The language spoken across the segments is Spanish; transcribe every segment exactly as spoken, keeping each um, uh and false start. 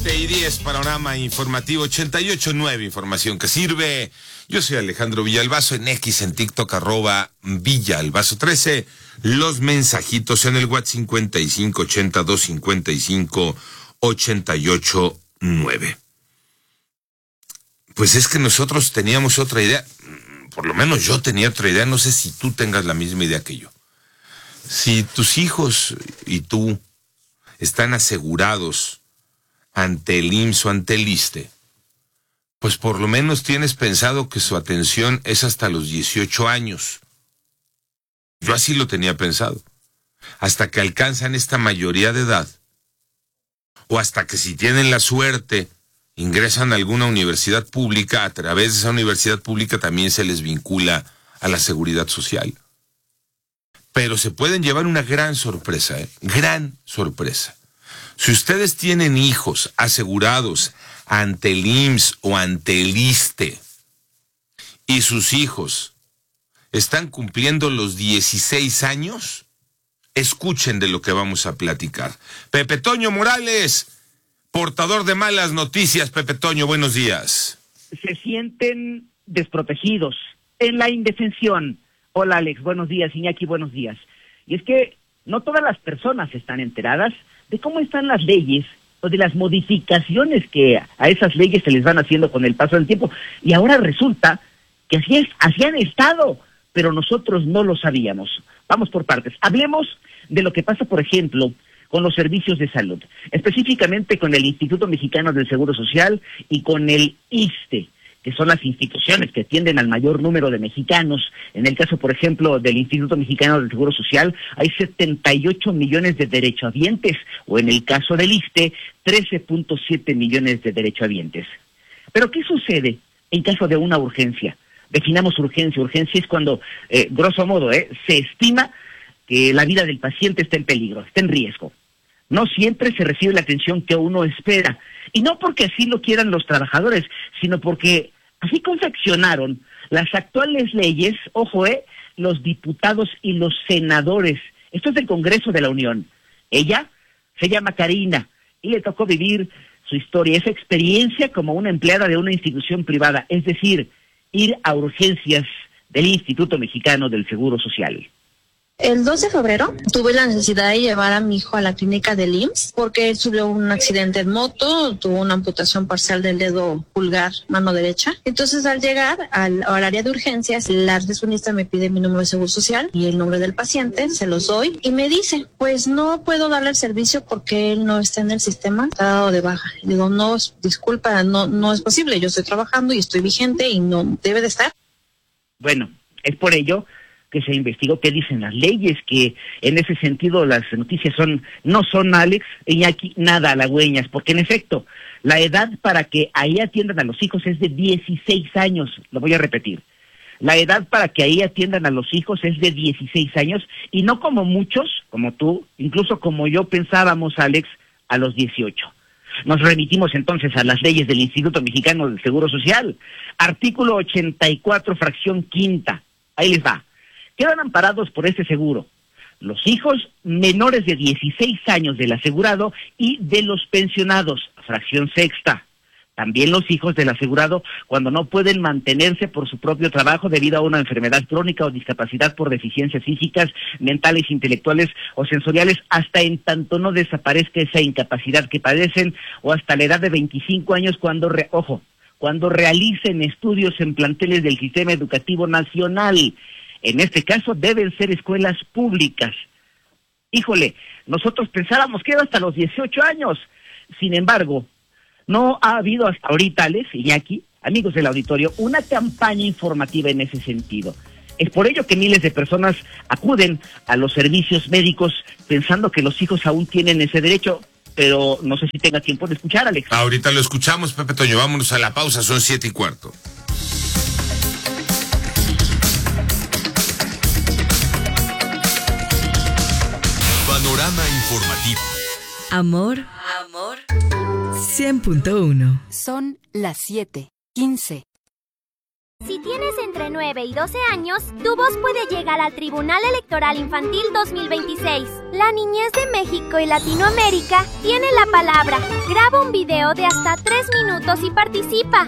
siete y diez, panorama informativo ochenta y ocho nueve, información que sirve. Yo soy Alejandro Villalbazo, en X, en TikTok, arroba Villalbazo trece. Los mensajitos en el WhatsApp cincuenta y cinco ochenta dos cincuenta y cinco ochenta y ocho nueve. Pues es que nosotros teníamos otra idea, por lo menos yo tenía otra idea, no sé si tú tengas la misma idea que yo. Si tus hijos y tú están asegurados ante el I M S S o ante el ISSSTE, pues por lo menos tienes pensado que su atención es hasta los dieciocho años. Yo así lo tenía pensado. Hasta que alcanzan esta mayoría de edad, o hasta que, si tienen la suerte, ingresan a alguna universidad pública, a través de esa universidad pública también se les vincula a la seguridad social. Pero se pueden llevar una gran sorpresa, ¿eh? Gran sorpresa. Si ustedes tienen hijos asegurados ante el I M S S o ante el ISSSTE y sus hijos están cumpliendo los dieciséis años, escuchen de lo que vamos a platicar. Pepe Toño Morales, portador de malas noticias. Pepe Toño, buenos días. Se sienten desprotegidos, en la indefensión. Hola Alex, buenos días. Iñaki, buenos días. Y es que no todas las personas están enteradas de cómo están las leyes o de las modificaciones que a esas leyes se les van haciendo con el paso del tiempo. Y ahora resulta que así, es, así han estado, pero nosotros no lo sabíamos. Vamos por partes. Hablemos de lo que pasa, por ejemplo, con los servicios de salud, específicamente con el Instituto Mexicano del Seguro Social y con el ISSSTE, que son las instituciones que atienden al mayor número de mexicanos. En el caso, por ejemplo, del Instituto Mexicano del Seguro Social, hay setenta y ocho millones de derechohabientes, o en el caso del ISSSTE, trece punto siete millones de derechohabientes. Pero, ¿qué sucede en caso de una urgencia? Definamos urgencia. Urgencia es cuando, eh, grosso modo, eh, se estima que la vida del paciente está en peligro, está en riesgo. No siempre se recibe la atención que uno espera. Y no porque así lo quieran los trabajadores, sino porque así confeccionaron las actuales leyes, ojo, eh, los diputados y los senadores. Esto es del Congreso de la Unión. Ella se llama Karina y le tocó vivir su historia, esa experiencia como una empleada de una institución privada, es decir, ir a urgencias del Instituto Mexicano del Seguro Social. El dos de febrero tuve la necesidad de llevar a mi hijo a la clínica del I M S S porque él sufrió un accidente en moto, tuvo una amputación parcial del dedo pulgar, mano derecha. Entonces, al llegar al, al área de urgencias, la recepcionista me pide mi número de seguro social y el nombre del paciente, se los doy y me dice, pues no puedo darle el servicio porque él no está en el sistema, está dado de baja. Y digo, no, disculpa, no, no es posible, yo estoy trabajando y estoy vigente y no debe de estar. Bueno, es por ello que se investigó qué dicen las leyes, que en ese sentido las noticias son no son, Alex, Iñaki, nada halagüeñas, porque en efecto, la edad para que ahí atiendan a los hijos es de dieciséis años, lo voy a repetir. La edad para que ahí atiendan a los hijos es de dieciséis años, y no como muchos, como tú, incluso como yo pensábamos, Alex, a los dieciocho. Nos remitimos entonces a las leyes del Instituto Mexicano del Seguro Social. Artículo ochenta y cuatro, fracción quinta. Ahí les va. Quedan amparados por este seguro los hijos menores de dieciséis años del asegurado y de los pensionados, fracción sexta. También los hijos del asegurado cuando no pueden mantenerse por su propio trabajo debido a una enfermedad crónica o discapacidad por deficiencias físicas, mentales, intelectuales o sensoriales, hasta en tanto no desaparezca esa incapacidad que padecen, o hasta la edad de veinticinco años cuando, re, ojo, cuando realicen estudios en planteles del Sistema Educativo Nacional. En este caso deben ser escuelas públicas. Híjole, nosotros pensábamos que era hasta los dieciocho años. Sin embargo, no ha habido hasta ahorita, Alex, Iñaki, amigos del auditorio, una campaña informativa en ese sentido. Es por ello que miles de personas acuden a los servicios médicos pensando que los hijos aún tienen ese derecho, pero no sé si tenga tiempo de escuchar, Alex. Ahorita lo escuchamos, Pepe Toño. Vámonos a la pausa, son siete y cuarto. Panorama informativo. Amor, amor. cien punto uno. Son las siete quince. Si tienes entre nueve y doce años, tu voz puede llegar al Tribunal Electoral Infantil dos mil veintiséis. La niñez de México y Latinoamérica tiene la palabra. Graba un video de hasta tres minutos y participa.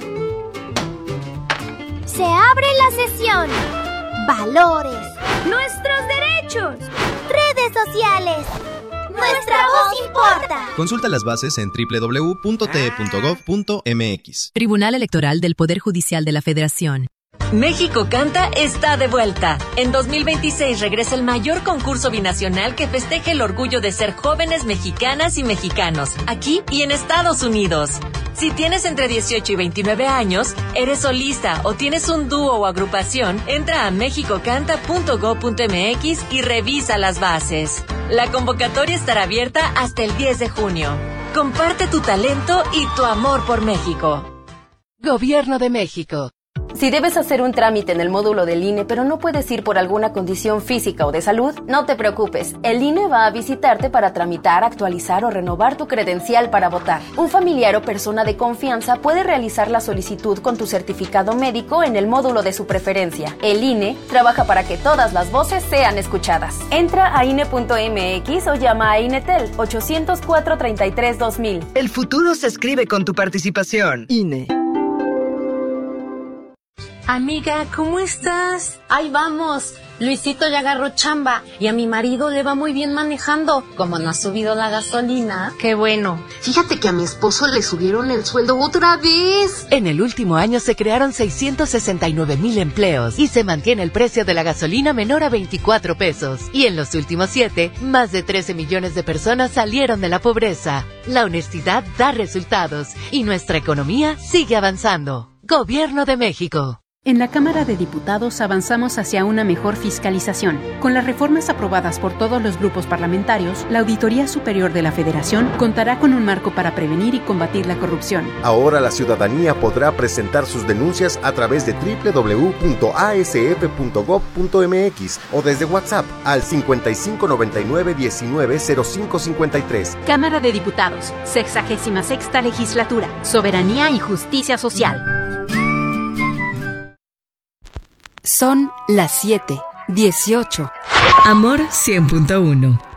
Se abre la sesión. Valores. Nuestros derechos. Redes sociales. Nuestra voz importa. Consulta las bases en doble u doble u doble u punto t e punto gov punto m x. Tribunal Electoral del Poder Judicial de la Federación. México Canta está de vuelta. En dos mil veintiséis regresa el mayor concurso binacional que festeja el orgullo de ser jóvenes mexicanas y mexicanos, aquí y en Estados Unidos. Si tienes entre dieciocho y veintinueve años, eres solista o tienes un dúo o agrupación, entra a mexico canta punto gov punto m x y revisa las bases. La convocatoria estará abierta hasta el diez de junio. Comparte tu talento y tu amor por México. Gobierno de México. Si debes hacer un trámite en el módulo del I N E, pero no puedes ir por alguna condición física o de salud, no te preocupes. El I N E va a visitarte para tramitar, actualizar o renovar tu credencial para votar. Un familiar o persona de confianza puede realizar la solicitud con tu certificado médico en el módulo de su preferencia. El I N E trabaja para que todas las voces sean escuchadas. Entra a I N E punto m x o llama a INETEL ochocientos cuatro, treinta y tres, dos mil. El futuro se escribe con tu participación. I N E. Amiga, ¿cómo estás? Ahí vamos. Luisito ya agarró chamba y a mi marido le va muy bien manejando. Como no ha subido la gasolina. Qué bueno. Fíjate que a mi esposo le subieron el sueldo otra vez. En el último año se crearon seiscientos sesenta y nueve mil empleos y se mantiene el precio de la gasolina menor a veinticuatro pesos. Y en los últimos siete, más de trece millones de personas salieron de la pobreza. La honestidad da resultados y nuestra economía sigue avanzando. Gobierno de México. En la Cámara de Diputados avanzamos hacia una mejor fiscalización. Con las reformas aprobadas por todos los grupos parlamentarios, la Auditoría Superior de la Federación contará con un marco para prevenir y combatir la corrupción. Ahora la ciudadanía podrá presentar sus denuncias a través de doble u doble u doble u punto a s f punto gov punto m x o desde WhatsApp al cincuenta y cinco noventa y nueve diecinueve cero cinco cincuenta y tres. Cámara de Diputados, sexagésima sexta legislatura, soberanía y justicia social. Son las siete, dieciocho. Amor cien punto uno.